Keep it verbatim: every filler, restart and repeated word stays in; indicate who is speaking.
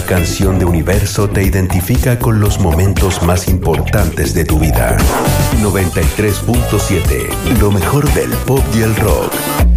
Speaker 1: canción de Universo te identifica con los momentos más importantes de tu vida. noventa y tres punto siete, lo mejor del pop y el rock.